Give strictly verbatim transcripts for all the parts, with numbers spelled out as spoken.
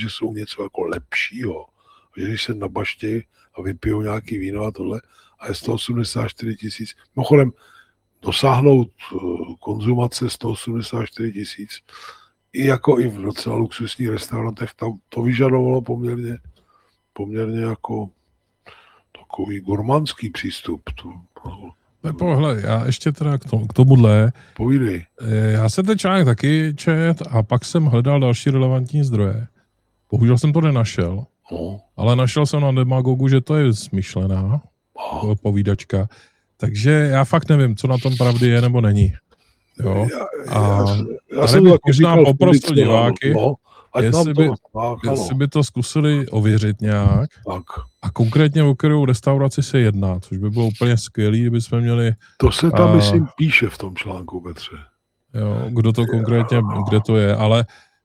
že jsou něco jako lepšího. Že když se na baště a vypijou nějaký víno a tohle, a je sto osmdesát čtyři tisíc. Mimochodem, dosáhnout konzumace sto osmdesát čtyři tisíc i jako i v docela luxusních restaurantech, tam to vyžadovalo poměrně, poměrně jako takový gurmánský přístup. To, Pohle, já ještě teda k, tomu, k tomuhle. Povídej. Já jsem ten článek taky čet a pak jsem hledal další relevantní zdroje. Bohužel jsem to nenašel, no. ale našel jsem na Demagogu, že to je smyšlená oh. povídačka. Takže já fakt nevím, co na tom pravdy je nebo není. Jo? Já, a já, já jsem to možná poprosil diváky, no, jestli, by, jestli by to zkusili ověřit nějak. Tak. A konkrétně o kterou restauraci se jedná, což by bylo úplně skvělý, kdyby jsme měli... To se tam, a, myslím, píše v tom článku, Petře. Jo, kdo to konkrétně, kde to je, ale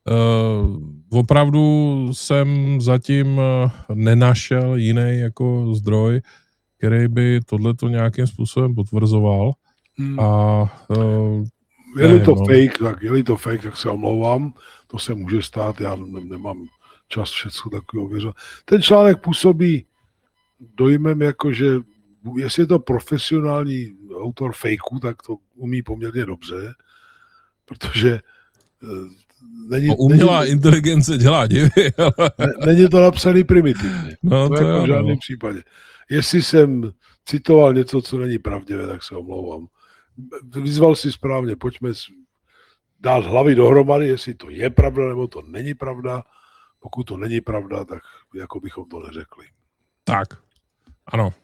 uh, opravdu jsem zatím nenašel jiný jako zdroj, který by tohleto nějakým způsobem potvrzoval. Hmm. A uh, je-li to no. fake, tak je-li to fake, tak se omlouvám, to se může stát, já nemám čas všechno takového věřovat. Ten článek působí dojmem, jako že jestli je to profesionální autor fejku, tak to umí poměrně dobře, protože není... No, umělá není, inteligence dělá divy. ne, není to napsaný primitivně. No, to, to jako je, v žádném no. případě. Jestli jsem citoval něco, co není pravdivé, tak se omlouvám. Vyzval si správně, pojďme dát hlavy dohromady, jestli to je pravda, nebo to není pravda. Pokud to není pravda, tak jako bychom to neřekli. Tak, ano.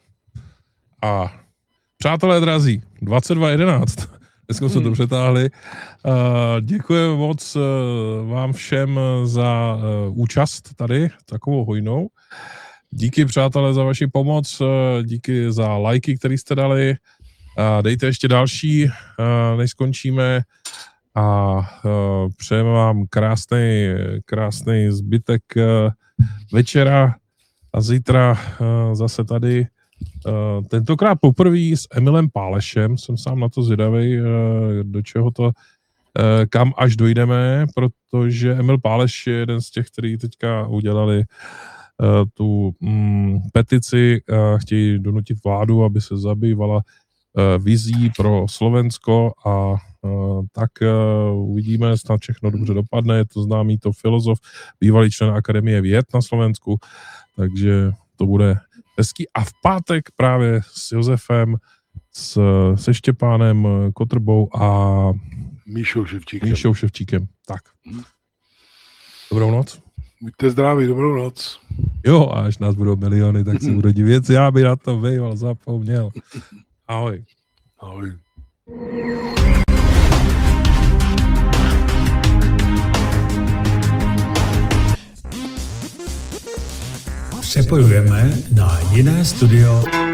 A přátelé drazí, dvacet dva jedenáct, dneska jsme hmm. to přetáhli. Uh, děkujeme moc uh, vám všem za uh, účast tady, takovou hojnou. Díky, přátelé, za vaši pomoc, uh, díky za lajky, které jste dali. Uh, dejte ještě další, uh, než skončíme. A uh, přejeme vám krásný, krásný zbytek uh, večera a zítra uh, zase tady. Uh, tentokrát poprvé s Emilem Pálešem, jsem sám na to zvědavej, uh, do čeho to, uh, kam až dojdeme, protože Emil Páleš je jeden z těch, kteří teďka udělali uh, tu um, petici, uh, chtějí donutit vládu, aby se zabývala uh, vizí pro Slovensko a Uh, tak uh, uvidíme, snad všechno dobře dopadne, je to známý to filozof, bývalý člen Akademie věd na Slovensku, takže to bude hezký. A v pátek právě s Josefem, s, se Štěpánem Kotrbou a Míšou Ševčíkem. Míšou Ševčíkem. Tak. Dobrou noc. Buďte zdraví, dobrou noc. Jo, a až nás budou miliony, tak si budu divit, já by na to býval zapomněl. Ahoj. Ahoj. Přepojujeme na jiné studio.